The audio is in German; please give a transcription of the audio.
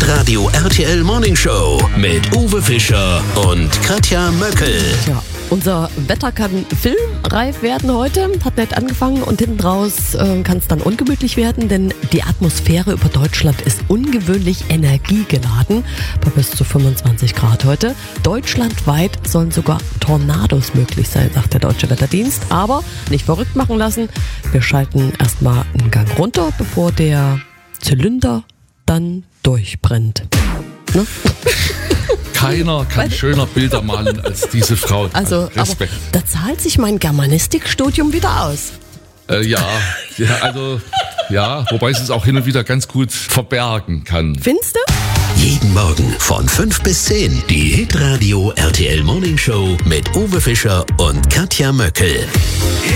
Hitradio RTL Morning Show mit Uwe Fischer und Katja Möckel. Tja, unser Wetter kann filmreif werden heute. Hat nett angefangen und hinten raus kann es dann ungemütlich werden, denn die Atmosphäre über Deutschland ist ungewöhnlich energiegeladen bei bis zu 25 Grad heute. Deutschlandweit sollen sogar Tornados möglich sein, sagt der Deutsche Wetterdienst. Aber nicht verrückt machen lassen. Wir schalten erstmal einen Gang runter, bevor der Zylinder dann durchbrennt. Ne? Keiner kann schöner Bilder malen als diese Frau. Also, Respekt. aber da zahlt sich mein Germanistikstudium wieder aus. Wobei es auch hin und wieder ganz gut verbergen kann. Findest du? Jeden Morgen von 5 bis 10 die Hitradio RTL Morning Show mit Uwe Fischer und Katja Möckel.